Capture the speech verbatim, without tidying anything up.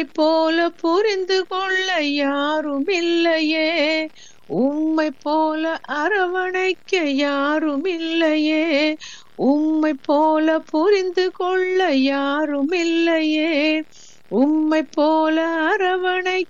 போல புரிந்து கொள்ள யாரும் இல்லையே, உம்மை போல அரவணைக்க யாரும் இல்லையே, உம்மை போல புரிந்து கொள்ள யாரும் இல்லையே, உம்மை போல அரவணைக்க